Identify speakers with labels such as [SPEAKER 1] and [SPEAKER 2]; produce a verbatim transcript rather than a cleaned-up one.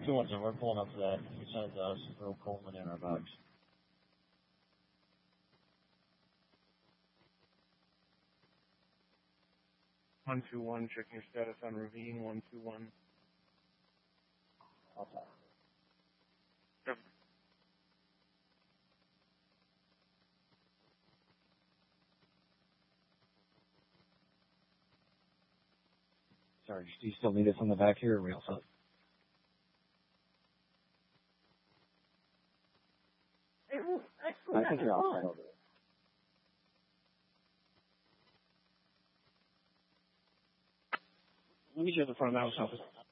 [SPEAKER 1] two one zero, we're pulling up to that. You sent it to us, Earl Coleman in our box.
[SPEAKER 2] one two one, checking your status on Ravine, one two one.
[SPEAKER 1] I'll talk.
[SPEAKER 2] Yep.
[SPEAKER 1] Sorry, do you still need us on the back here, or are we all set? I think you're all set over there.
[SPEAKER 2] Let me get the front of the house office.